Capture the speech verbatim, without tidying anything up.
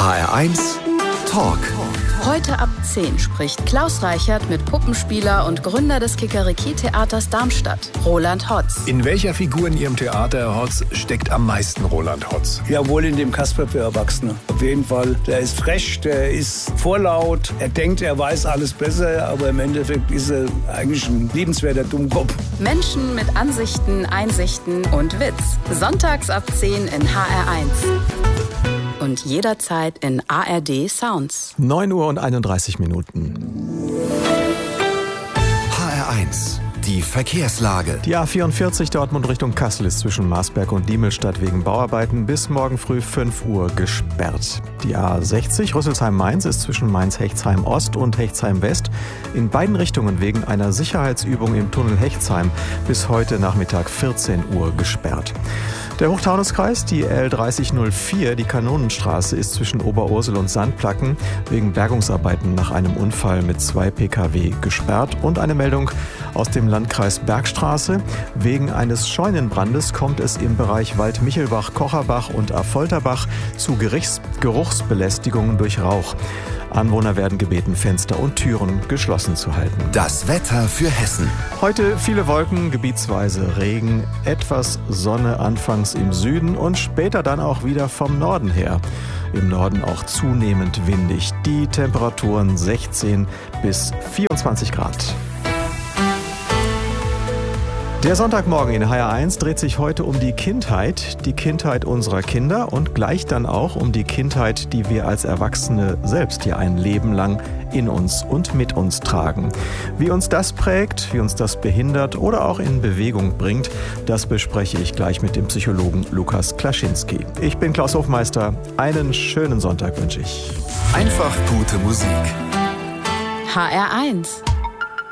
H R eins Talk. Heute ab zehn spricht Klaus Reichert mit Puppenspieler und Gründer des Kikeriki-Theaters Darmstadt, Roland Hotz. In welcher Figur in Ihrem Theater, Herr Hotz, steckt am meisten Roland Hotz? Ja, wohl in dem Kasper für Erwachsene. Auf jeden Fall. Der ist frech, der ist vorlaut. Er denkt, er weiß alles besser, aber im Endeffekt ist er eigentlich ein liebenswerter Dummkopf. Menschen mit Ansichten, Einsichten und Witz. Sonntags ab zehn in H R eins. Und jederzeit in A R D Sounds. neun Uhr und einunddreißig Minuten. H R eins, die Verkehrslage. Die A vierundvierzig Dortmund Richtung Kassel ist zwischen Marsberg und Diemelstadt wegen Bauarbeiten bis morgen früh fünf Uhr gesperrt. Die A sechzig Rüsselsheim-Mainz ist zwischen Mainz-Hechtsheim Ost und Hechtsheim West in beiden Richtungen wegen einer Sicherheitsübung im Tunnel Hechtsheim bis heute Nachmittag vierzehn Uhr gesperrt. Der Hochtaunuskreis, die L dreißig null vier, die Kanonenstraße, ist zwischen Oberursel und Sandplacken wegen Bergungsarbeiten nach einem Unfall mit zwei Pkw gesperrt. Und eine Meldung aus dem Landkreis Bergstraße. Wegen eines Scheunenbrandes kommt es im Bereich Waldmichelbach, Kocherbach und Affolterbach zu Gerichts- Geruchsbelästigungen durch Rauch. Anwohner werden gebeten, Fenster und Türen geschlossen zu halten. Das Wetter für Hessen. Heute viele Wolken, gebietsweise Regen, etwas Sonne anfangs im Süden und später dann auch wieder vom Norden her. Im Norden auch zunehmend windig. Die Temperaturen sechzehn bis vierundzwanzig Grad. Der Sonntagmorgen in H R eins dreht sich heute um die Kindheit, die Kindheit unserer Kinder und gleich dann auch um die Kindheit, die wir als Erwachsene selbst ja ein Leben lang in uns und mit uns tragen. Wie uns das prägt, wie uns das behindert oder auch in Bewegung bringt, das bespreche ich gleich mit dem Psychologen Lukas Klaschinski. Ich bin Klaus Hofmeister. Einen schönen Sonntag wünsche ich. Einfach gute Musik. H R eins.